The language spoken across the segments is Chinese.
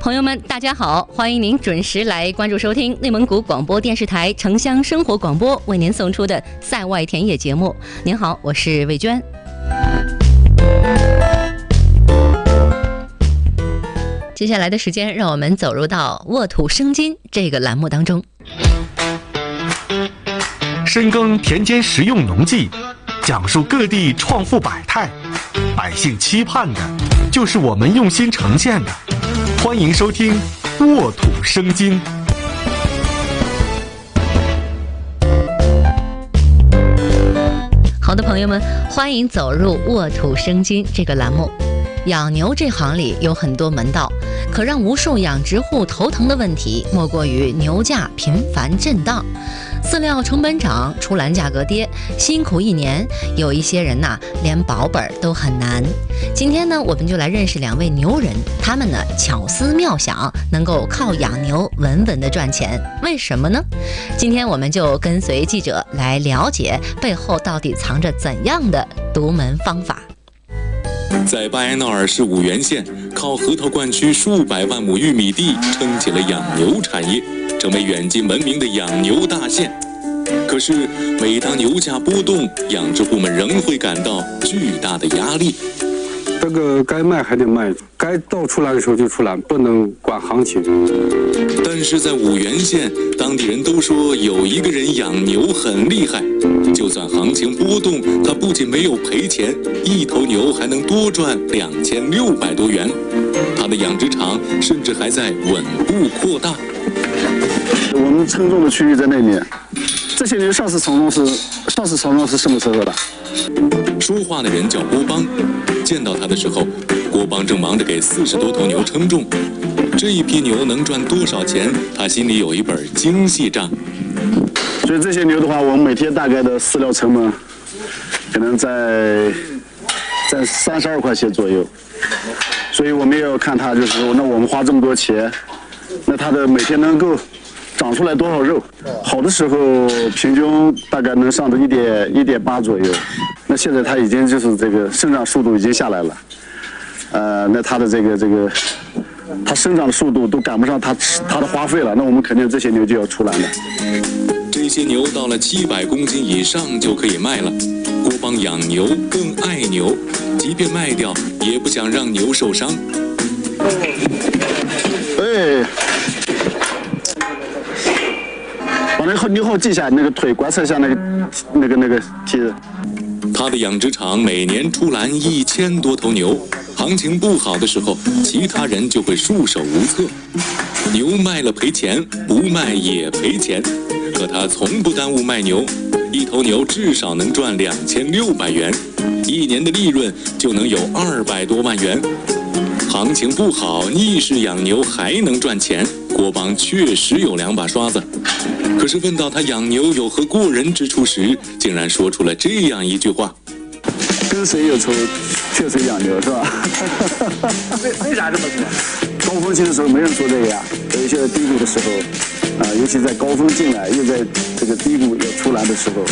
朋友们，大家好，欢迎您准时来关注收听内蒙古广播电视台城乡生活广播为您送出的赛外田野节目。您好，我是魏娟。接下来的时间，让我们走入到沃土生金这个栏目当中。 深耕田间实用农技，讲述各地创富百态，百姓期盼的就是我们用心呈现的。欢迎收听沃土生金。 好的，朋友们，欢迎走入沃土生金这个栏目。养牛这行里有很多门道，可让无数养殖户头疼的问题莫过于牛价频繁震荡，饲料成本涨，出栏价格跌，辛苦一年，有一些人连保本都很难。今天呢，我们就来认识两位牛人，他们呢巧思妙想，能够靠养牛稳稳的赚钱。为什么呢？今天我们就跟随记者来了解背后到底藏着怎样的独门方法。 在巴彦淖尔市五原县，靠核桃灌区数百万亩玉米地撑起了养牛产业，成为远近闻名的养牛大县。可是每当牛价波动，养殖户们仍会感到巨大的压力。 这个该卖还得卖，该到出栏的时候就出栏，不能管行情。 但是在五原县，当地人都说有一个人养牛很厉害，就算行情波动，他不仅没有赔钱，一头牛还能多赚2600多元。他的养殖场甚至还在稳步扩大。 我们称重的区域在那里，这些牛上次称重是什么时候的？ 说话的人叫郭邦，见到他的时候，郭邦正忙着给40多头牛称重。这一批牛能赚多少钱，他心里有一本精细账。 所以这些牛的话，我们每天大概的饲料成本可能在32块钱左右。所以我们也要看它，就是说，那我们花这么多钱，那它的每天能够长出来多少肉？好的时候平均大概能上到1.8左右。那现在它已经就是这个生长速度已经下来了，那它的这个它生长的速度都赶不上它的花费了，那我们肯定这些牛就要出栏了。 这些牛到了700公斤以上就可以卖了。郭邦养牛更爱牛，即便卖掉也不想让牛受伤。 把那个牛后系下，那个腿观测一下那个蹄子。 他的养殖场每年出栏1000多头牛，行情不好的时候，其他人就会束手无策。牛卖了赔钱，不卖也赔钱，可他从不耽误卖牛，一头牛至少能赚2600元，一年的利润就能有200多万元。行情不好，逆势养牛还能赚钱，郭邦确实有2把刷子。可是问到他养牛有何过人之处时，竟然说出了这样一句话： 跟谁有仇，却谁养牛，是吧？ 为啥这么说？ 高峰期的时候没人说这个呀，有一些低谷的时候，尤其在高峰进来，又在这个低谷要出栏的时候。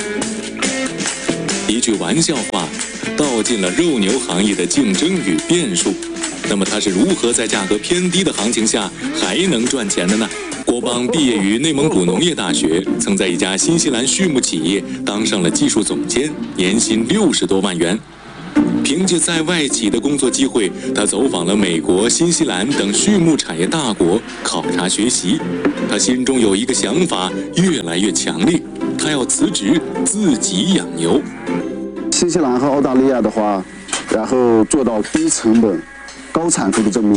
一句玩笑话，道尽了肉牛行业的竞争与变数。那么他是如何在价格偏低的行情下还能赚钱的呢？郭邦毕业于内蒙古农业大学，曾在一家新西兰畜牧企业当上了技术总监，年薪60多万元。凭借在外企的工作机会，他走访了美国、新西兰等畜牧产业大国，考察学习。他心中有一个想法越来越强烈，他要辞职自己养牛。 新西兰和澳大利亚的话，然后做到低成本、高产出的这么